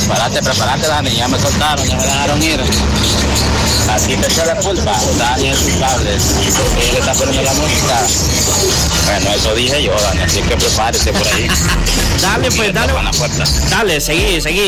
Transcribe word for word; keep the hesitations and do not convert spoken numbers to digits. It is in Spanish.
Prepárate, prepárate, Dani, ya me soltaron, ya me dejaron ir. Aquí te echa la culpa, Dani es culpable, porque él está poniendo la música. Bueno, eso dije yo, Dani, así que prepárese por ahí. Dale, pues, dale. Dale, seguí, seguí.